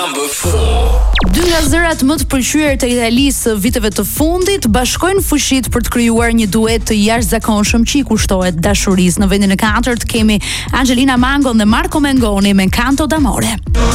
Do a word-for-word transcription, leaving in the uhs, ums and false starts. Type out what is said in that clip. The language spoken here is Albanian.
Number four. Dy nga zërat më të pëlqyer të Italisë viteve të fundit bashkojnë fuqitë për të krijuar një duet të jashtëzakonshëm që i kushtohet dashurisë. Në vendin e katërt kemi Angelina Mango dhe Marco Mengoni me Canto d'amore.